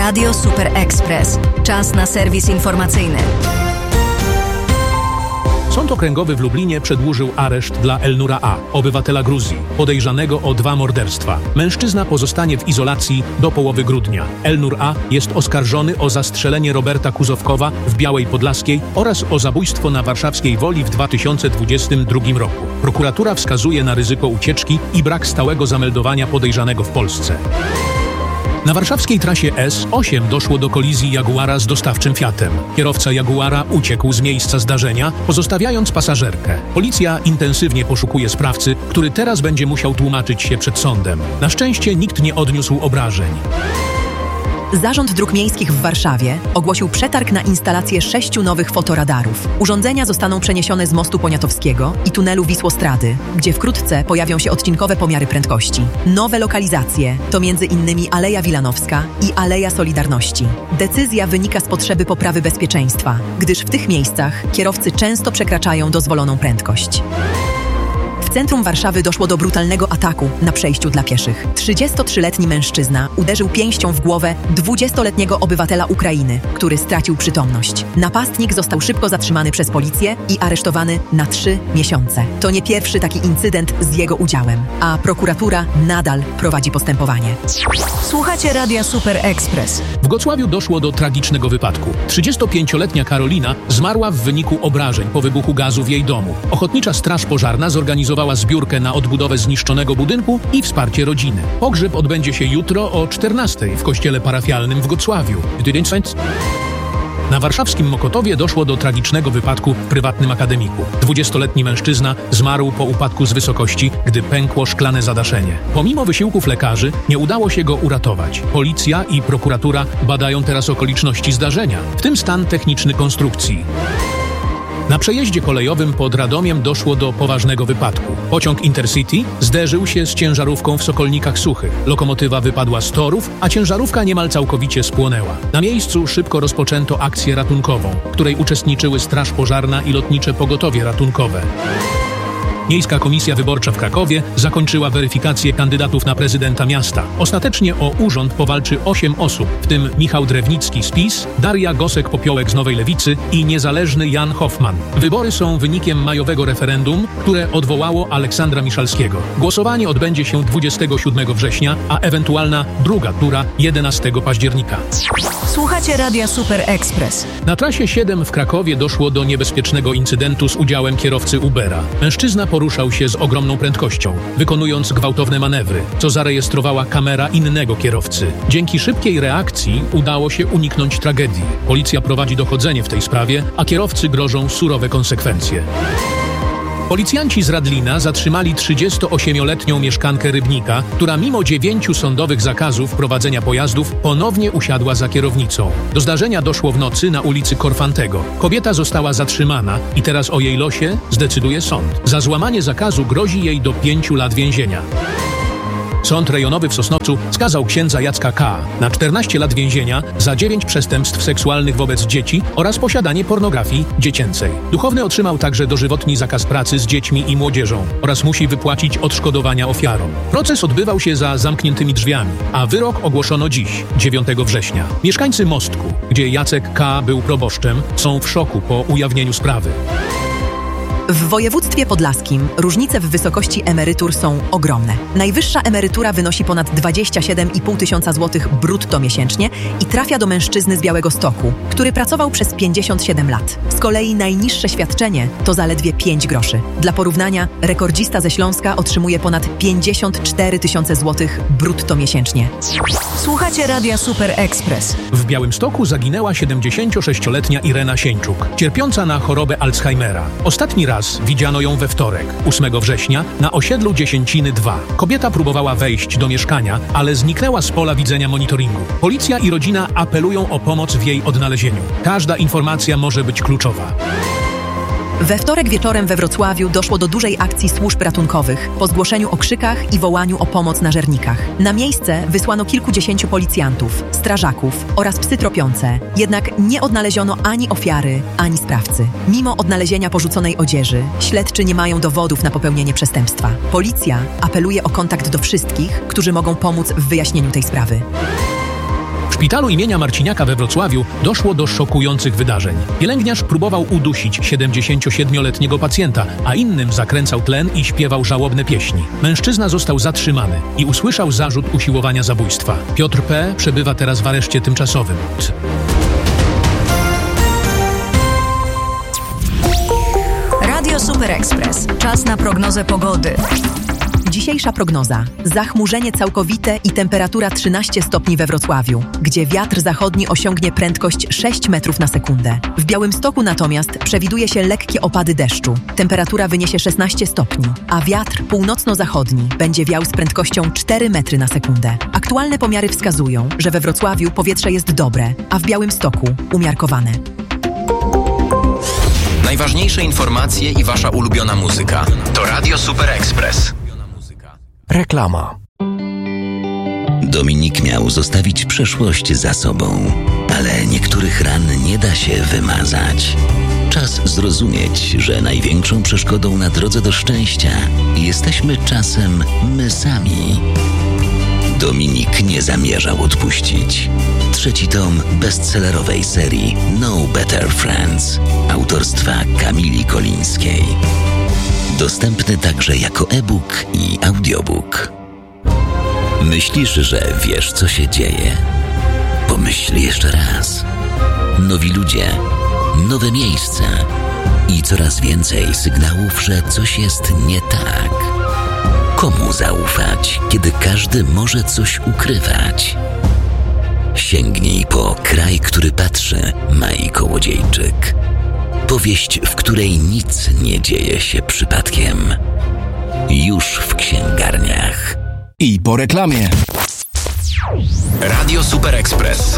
Radio Super Express. Czas na serwis informacyjny. Sąd Okręgowy w Lublinie przedłużył areszt dla Elnura A., obywatela Gruzji, podejrzanego o 2 morderstwa. Mężczyzna pozostanie w izolacji do połowy grudnia. Elnur A. jest oskarżony o zastrzelenie Roberta Kuzowkowa w Białej Podlaskiej oraz o zabójstwo na Warszawskiej Woli w 2022 roku. Prokuratura wskazuje na ryzyko ucieczki i brak stałego zameldowania podejrzanego w Polsce. Na warszawskiej trasie S8 doszło do kolizji Jaguara z dostawczym Fiatem. Kierowca Jaguara uciekł z miejsca zdarzenia, pozostawiając pasażerkę. Policja intensywnie poszukuje sprawcy, który teraz będzie musiał tłumaczyć się przed sądem. Na szczęście nikt nie odniósł obrażeń. Zarząd Dróg Miejskich w Warszawie ogłosił przetarg na instalację 6 nowych fotoradarów. Urządzenia zostaną przeniesione z mostu Poniatowskiego i tunelu Wisłostrady, gdzie wkrótce pojawią się odcinkowe pomiary prędkości. Nowe lokalizacje to m.in. Aleja Wilanowska i Aleja Solidarności. Decyzja wynika z potrzeby poprawy bezpieczeństwa, gdyż w tych miejscach kierowcy często przekraczają dozwoloną prędkość. W centrum Warszawy doszło do brutalnego ataku na przejściu dla pieszych. 33-letni mężczyzna uderzył pięścią w głowę 20-letniego obywatela Ukrainy, który stracił przytomność. Napastnik został szybko zatrzymany przez policję i aresztowany na 3 miesiące. To nie pierwszy taki incydent z jego udziałem, a prokuratura nadal prowadzi postępowanie. Słuchacie Radia Super Express. W Gocławiu doszło do tragicznego wypadku. 35-letnia Karolina zmarła w wyniku obrażeń po wybuchu gazu w jej domu. Ochotnicza Straż Pożarna zorganizowała zbiórkę na odbudowę zniszczonego budynku i wsparcie rodziny. Pogrzeb odbędzie się jutro o 14:00 w kościele parafialnym w Gocławiu. Na warszawskim Mokotowie doszło do tragicznego wypadku w prywatnym akademiku. 20-letni mężczyzna zmarł po upadku z wysokości, gdy pękło szklane zadaszenie. Pomimo wysiłków lekarzy nie udało się go uratować. Policja i prokuratura badają teraz okoliczności zdarzenia, w tym stan techniczny konstrukcji. Na przejeździe kolejowym pod Radomiem doszło do poważnego wypadku. Pociąg Intercity zderzył się z ciężarówką w Sokolnikach Suchych. Lokomotywa wypadła z torów, a ciężarówka niemal całkowicie spłonęła. Na miejscu szybko rozpoczęto akcję ratunkową, w której uczestniczyły Straż Pożarna i Lotnicze Pogotowie Ratunkowe. Miejska Komisja Wyborcza w Krakowie zakończyła weryfikację kandydatów na prezydenta miasta. Ostatecznie o urząd powalczy 8 osób, w tym Michał Drewnicki z PiS, Daria Gosek-Popiołek z Nowej Lewicy i niezależny Jan Hoffman. Wybory są wynikiem majowego referendum, które odwołało Aleksandra Miszalskiego. Głosowanie odbędzie się 27 września, a ewentualna druga tura 11 października. Słuchacie Radia Super Express. Na trasie 7 w Krakowie doszło do niebezpiecznego incydentu z udziałem kierowcy Ubera. Mężczyzna poruszał się z ogromną prędkością, wykonując gwałtowne manewry, co zarejestrowała kamera innego kierowcy. Dzięki szybkiej reakcji udało się uniknąć tragedii. Policja prowadzi dochodzenie w tej sprawie, a kierowcy grożą surowe konsekwencje. Policjanci z Radlina zatrzymali 38-letnią mieszkankę Rybnika, która mimo 9 sądowych zakazów prowadzenia pojazdów ponownie usiadła za kierownicą. Do zdarzenia doszło w nocy na ulicy Korfantego. Kobieta została zatrzymana i teraz o jej losie zdecyduje sąd. Za złamanie zakazu grozi jej do 5 lat więzienia. Sąd rejonowy w Sosnowcu skazał księdza Jacka K. na 14 lat więzienia za 9 przestępstw seksualnych wobec dzieci oraz posiadanie pornografii dziecięcej. Duchowny otrzymał także dożywotni zakaz pracy z dziećmi i młodzieżą oraz musi wypłacić odszkodowania ofiarom. Proces odbywał się za zamkniętymi drzwiami, a wyrok ogłoszono dziś, 9 września. Mieszkańcy Mostku, gdzie Jacek K. był proboszczem, są w szoku po ujawnieniu sprawy. W województwie podlaskim różnice w wysokości emerytur są ogromne. Najwyższa emerytura wynosi ponad 27,5 tysiąca złotych brutto miesięcznie i trafia do mężczyzny z Białegostoku, który pracował przez 57 lat. Z kolei najniższe świadczenie to zaledwie 5 groszy. Dla porównania, rekordzista ze Śląska otrzymuje ponad 54 tysiące złotych brutto miesięcznie. Słuchacie Radia Super Express. W Białymstoku zaginęła 76-letnia Irena Sieńczuk, cierpiąca na chorobę Alzheimera. Ostatni raz widziano ją we wtorek, 8 września, na osiedlu Dziesięciny 2. Kobieta próbowała wejść do mieszkania, ale zniknęła z pola widzenia monitoringu. Policja i rodzina apelują o pomoc w jej odnalezieniu. Każda informacja może być kluczowa. We wtorek wieczorem we Wrocławiu doszło do dużej akcji służb ratunkowych po zgłoszeniu o krzykach i wołaniu o pomoc na Żernikach. Na miejsce wysłano kilkudziesięciu policjantów, strażaków oraz psy tropiące. Jednak nie odnaleziono ani ofiary, ani sprawcy. Mimo odnalezienia porzuconej odzieży, śledczy nie mają dowodów na popełnienie przestępstwa. Policja apeluje o kontakt do wszystkich, którzy mogą pomóc w wyjaśnieniu tej sprawy. W szpitalu imienia Marciniaka we Wrocławiu doszło do szokujących wydarzeń. Pielęgniarz próbował udusić 77-letniego pacjenta, a innym zakręcał tlen i śpiewał żałobne pieśni. Mężczyzna został zatrzymany i usłyszał zarzut usiłowania zabójstwa. Piotr P. przebywa teraz w areszcie tymczasowym. Radio Super Express. Czas na prognozę pogody. Dzisiejsza prognoza. Zachmurzenie całkowite i temperatura 13 stopni we Wrocławiu, gdzie wiatr zachodni osiągnie prędkość 6 metrów na sekundę. W Białymstoku natomiast przewiduje się lekkie opady deszczu. Temperatura wyniesie 16 stopni, a wiatr północno-zachodni będzie wiał z prędkością 4 metry na sekundę. Aktualne pomiary wskazują, że we Wrocławiu powietrze jest dobre, a w Białymstoku umiarkowane. Najważniejsze informacje i wasza ulubiona muzyka to Radio Super Express. Reklama. Dominik miał zostawić przeszłość za sobą, ale niektórych ran nie da się wymazać. Czas zrozumieć, że największą przeszkodą na drodze do szczęścia jesteśmy czasem my sami. Dominik nie zamierzał odpuścić. 3. tom bestsellerowej serii No Better Friends autorstwa Kamili Kolińskiej. Dostępny także jako e-book i audiobook. Myślisz, że wiesz, co się dzieje? Pomyśl jeszcze raz. Nowi ludzie, nowe miejsca i coraz więcej sygnałów, że coś jest nie tak. Komu zaufać, kiedy każdy może coś ukrywać? Sięgnij po Kraj, który patrzy, Mai Kołodziejczyk. Powieść, w której nic nie dzieje się przypadkiem. Już w księgarniach. I po reklamie. Radio Super Express.